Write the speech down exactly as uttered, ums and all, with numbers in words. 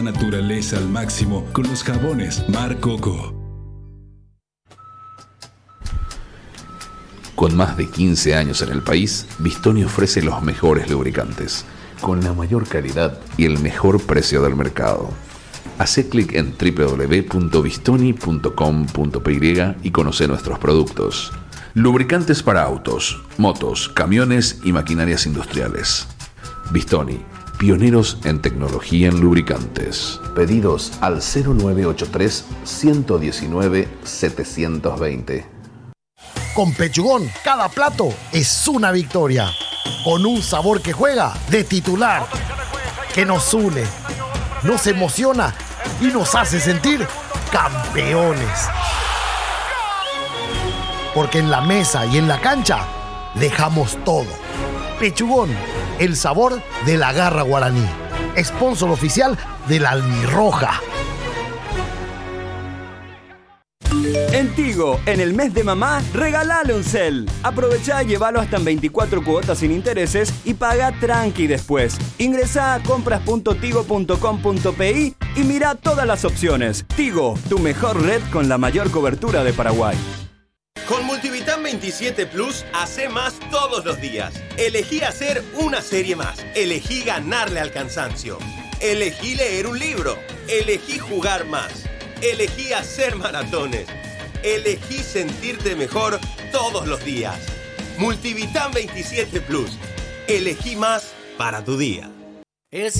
Naturaleza al máximo con los jabones Mar Coco. Con más de quince años en el país, Bistoni ofrece los mejores lubricantes, con la mayor calidad y el mejor precio del mercado. Hacé clic en doble u doble u doble u punto bistoni punto com punto pe ye y conoce nuestros productos. Lubricantes para autos, motos, camiones y maquinarias industriales. Bistoni, pioneros en tecnología en lubricantes. Pedidos al cero nueve ocho tres, uno uno nueve, siete dos cero. Con Pechugón, cada plato es una victoria. Con un sabor que juega de titular, que nos une, nos emociona y nos hace sentir campeones. Porque en la mesa y en la cancha dejamos todo. Pechugón, el sabor de la garra guaraní. Sponsor oficial de la Albirroja. En Tigo, en el mes de mamá, regalale un cel. Aprovechá y llévalo hasta en veinticuatro cuotas sin intereses y paga tranqui después. Ingresá a compras punto tigo punto com punto pe y mirá todas las opciones. Tigo, tu mejor red con la mayor cobertura de Paraguay. Con Multivitam veintisiete Plus, hacé más todos los días. Elegí hacer una serie más. Elegí ganarle al cansancio. Elegí leer un libro. Elegí jugar más. Elegí hacer maratones. Elegí sentirte mejor todos los días. Multivitam veintisiete Plus. Elegí más para tu día. El